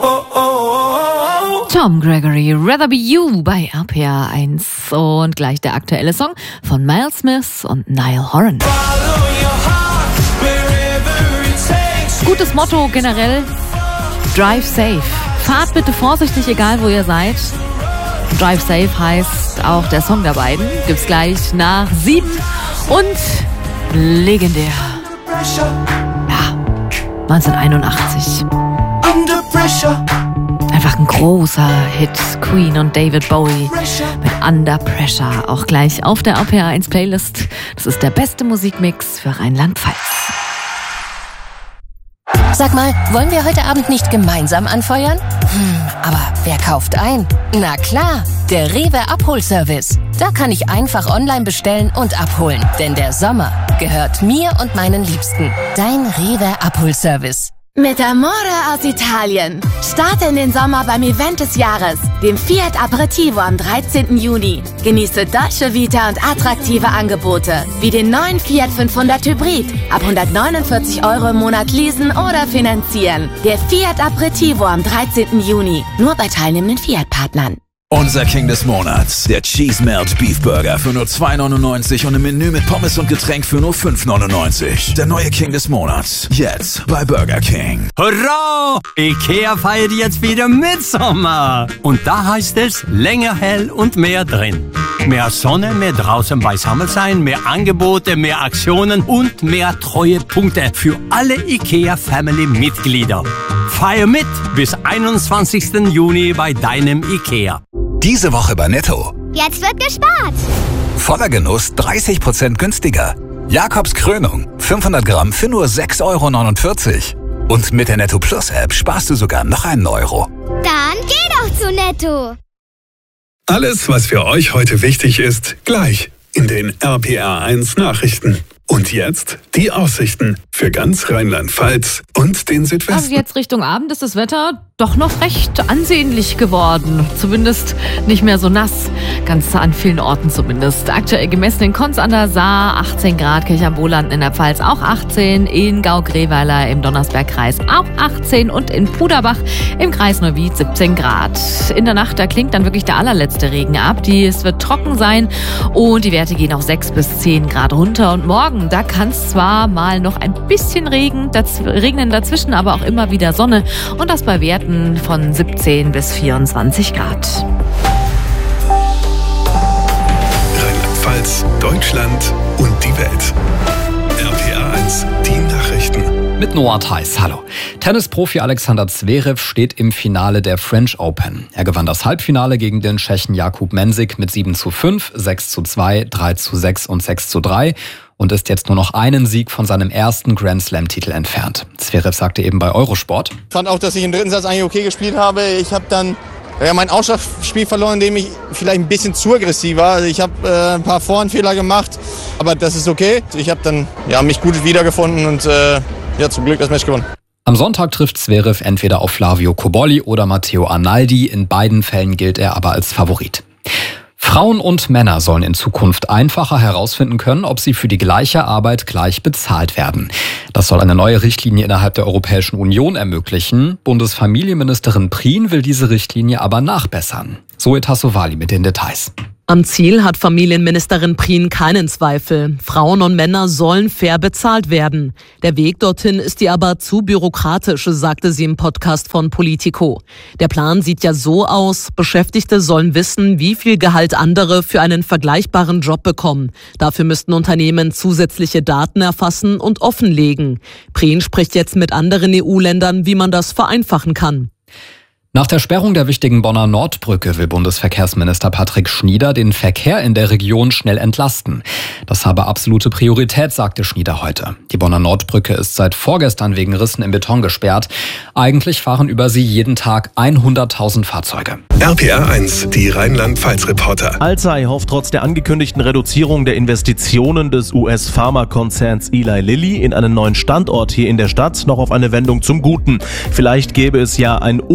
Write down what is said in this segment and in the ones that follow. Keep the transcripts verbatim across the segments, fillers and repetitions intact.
Tom Gregory, Rather Be You bei R P R eins. Und gleich der aktuelle Song von Miles Smith und Niall Horan. Gutes Motto generell, Drive Safe. Fahrt bitte vorsichtig, egal wo ihr seid. Drive Safe heißt auch der Song der beiden. Gibt's gleich nach sieben und legendär. Ja, neunzehnhunderteinundachtzig. Einfach ein großer Hit. Queen und David Bowie mit Under Pressure. Auch gleich auf der R P R eins Playlist. Das ist der beste Musikmix für Rheinland-Pfalz. Sag mal, wollen wir heute Abend nicht gemeinsam anfeuern? Hm, aber wer kauft ein? Na klar, der Rewe Abholservice. Da kann ich einfach online bestellen und abholen. Denn der Sommer gehört mir und meinen Liebsten. Dein Rewe Abholservice. Mit Amore aus Italien. Starte in den Sommer beim Event des Jahres, dem Fiat Aperitivo am dreizehnten Juni. Genieße Dolce Vita und attraktive Angebote, wie den neuen Fiat fünfhundert Hybrid. Ab hundertneunundvierzig Euro im Monat leasen oder finanzieren. Der Fiat Aperitivo am dreizehnten Juni. Nur bei teilnehmenden Fiat-Partnern. Unser King des Monats, der Cheese Melt Beef Burger für nur zwei neunundneunzig und im Menü mit Pommes und Getränk für nur fünf neunundneunzig. Der neue King des Monats, jetzt bei Burger King. Hurra! Ikea feiert jetzt wieder Mitsommer. Und da heißt es, länger hell und mehr drin. Mehr Sonne, mehr draußen beisammen sein, mehr Angebote, mehr Aktionen und mehr Treuepunkte für alle Ikea-Family-Mitglieder. Feier mit bis einundzwanzigsten Juni bei deinem Ikea. Diese Woche bei Netto. Jetzt wird gespart. Voller Genuss dreißig Prozent günstiger. Jakobs Krönung fünfhundert Gramm für nur sechs Euro neunundvierzig. Und mit der Netto Plus App sparst du sogar noch einen Euro. Dann geh doch zu Netto. Alles, was für euch heute wichtig ist, gleich in den R P R eins Nachrichten. Und jetzt die Aussichten für ganz Rheinland-Pfalz und den Südwesten. Also jetzt Richtung Abend ist das Wetter doch noch recht ansehnlich geworden. Zumindest nicht mehr so nass. Ganz an vielen Orten zumindest. Aktuell gemessen in Konz an der Saar achtzehn Grad, Kirch am Boland in der Pfalz auch achtzehn, in Gau-Greweiler im Donnersbergkreis auch achtzehn und in Puderbach im Kreis Neuwied siebzehn Grad. In der Nacht, da klingt dann wirklich der allerletzte Regen ab. Die, es wird trocken sein und die Werte gehen auf sechs bis zehn Grad runter. Und morgen, da kann es zwar mal noch ein bisschen Regen, daz- regnen dazwischen, aber auch immer wieder Sonne. Und das bei Werten von siebzehn bis vierundzwanzig Grad. Rheinland-Pfalz, Deutschland und die Welt. R P R eins, die Nachrichten. Mit Noah Theis, hallo. Tennisprofi Alexander Zverev steht im Finale der French Open. Er gewann das Halbfinale gegen den Tschechen Jakub Mensik mit sieben zu fünf, sechs zu zwei, drei zu sechs und sechs zu drei und ist jetzt nur noch einen Sieg von seinem ersten Grand Slam-Titel entfernt. Zverev sagte eben bei Eurosport: Ich fand auch, dass ich im dritten Satz eigentlich okay gespielt habe. Ich habe dann ja, mein Ausschlagspiel verloren, indem ich vielleicht ein bisschen zu aggressiv war. Also ich habe äh, ein paar Vorhandfehler gemacht, aber das ist okay. Ich habe dann ja, mich gut wiedergefunden und äh, ja, zum Glück das Match gewonnen. Am Sonntag trifft Zverev entweder auf Flavio Cobolli oder Matteo Arnaldi. In beiden Fällen gilt er aber als Favorit. Frauen und Männer sollen in Zukunft einfacher herausfinden können, ob sie für die gleiche Arbeit gleich bezahlt werden. Das soll eine neue Richtlinie innerhalb der Europäischen Union ermöglichen. Bundesfamilienministerin Prien will diese Richtlinie aber nachbessern. Zoe Tassovali mit den Details. Am Ziel hat Familienministerin Prien keinen Zweifel. Frauen und Männer sollen fair bezahlt werden. Der Weg dorthin ist ihr aber zu bürokratisch, sagte sie im Podcast von Politico. Der Plan sieht ja so aus: Beschäftigte sollen wissen, wie viel Gehalt andere für einen vergleichbaren Job bekommen. Dafür müssten Unternehmen zusätzliche Daten erfassen und offenlegen. Prien spricht jetzt mit anderen E U-Ländern, wie man das vereinfachen kann. Nach der Sperrung der wichtigen Bonner Nordbrücke will Bundesverkehrsminister Patrick Schnieder den Verkehr in der Region schnell entlasten. Das habe absolute Priorität, sagte Schnieder heute. Die Bonner Nordbrücke ist seit vorgestern wegen Rissen im Beton gesperrt. Eigentlich fahren über sie jeden Tag hunderttausend Fahrzeuge. R P R eins, die Rheinland-Pfalz-Reporter. Alzey hofft trotz der angekündigten Reduzierung der Investitionen des U S-Pharmakonzerns Eli Lilly in einen neuen Standort hier in der Stadt noch auf eine Wendung zum Guten. Vielleicht gäbe es ja ein Umdenken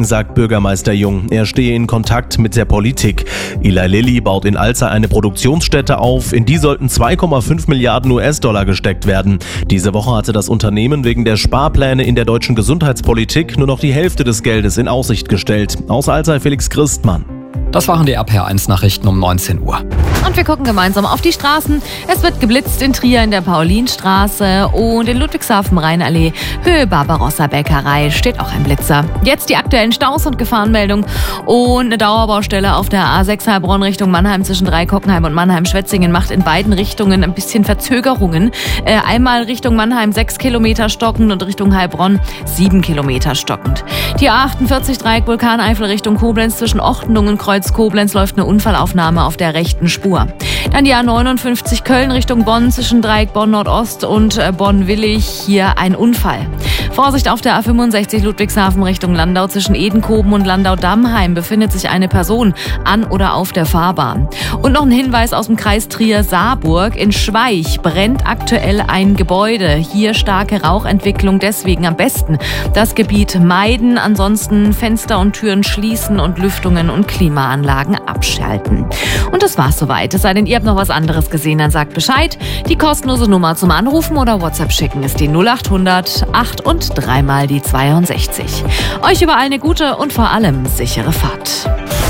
sagt Bürgermeister Jung. Er stehe in Kontakt mit der Politik. Eli Lilly baut in Alzey eine Produktionsstätte auf. In die sollten zwei Komma fünf Milliarden U S-Dollar gesteckt werden. Diese Woche hatte das Unternehmen wegen der Sparpläne in der deutschen Gesundheitspolitik nur noch die Hälfte des Geldes in Aussicht gestellt. Aus Alzey Felix Christmann. Das waren die R P R eins Nachrichten um neunzehn Uhr. Und wir gucken gemeinsam auf die Straßen. Es wird geblitzt in Trier in der Paulinstraße und in Ludwigshafen Rheinallee, Höhe Barbarossa Bäckerei, steht auch ein Blitzer. Jetzt die aktuellen Staus und Gefahrenmeldung und eine Dauerbaustelle auf der A sechs Heilbronn Richtung Mannheim zwischen Dreikockenheim und Mannheim-Schwetzingen macht in beiden Richtungen ein bisschen Verzögerungen. Äh, einmal Richtung Mannheim sechs Kilometer stockend und Richtung Heilbronn sieben Kilometer stockend. Die A achtundvierzig Dreieck Vulkaneifel Richtung Koblenz zwischen Ochtendung und Kreuz Koblenz läuft eine Unfallaufnahme auf der rechten Spur. Dann die A neunundfünfzig Köln Richtung Bonn zwischen Dreieck Bonn Nordost und Bonn-Willig. Hier ein Unfall. Vorsicht auf der A fünfundsechzig Ludwigshafen Richtung Landau zwischen Edenkoben und Landau-Dammheim befindet sich eine Person an oder auf der Fahrbahn. Und noch ein Hinweis aus dem Kreis Trier-Saarburg. In Schweich brennt aktuell ein Gebäude. Hier starke Rauchentwicklung, deswegen am besten das Gebiet meiden. Ansonsten Fenster und Türen schließen und Lüftungen und Klimaanlagen abschalten. Und das war's soweit. Es sei denn, ihr habt noch was anderes gesehen, dann sagt Bescheid. Die kostenlose Nummer zum Anrufen oder WhatsApp schicken ist die null acht hundert acht und dreimal die zweiundsechzig. Euch überall eine gute und vor allem sichere Fahrt.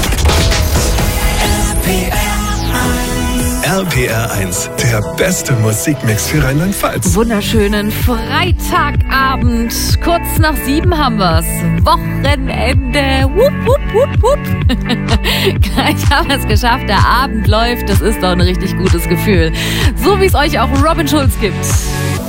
R P R eins, der beste Musikmix für Rheinland-Pfalz. Wunderschönen Freitagabend. Kurz nach sieben haben wir's. Wochenende. Wupp, wupp, wupp, wupp. Gleich haben wir es geschafft. Der Abend läuft. Das ist doch ein richtig gutes Gefühl. So wie es euch auch Robin Schulz gibt.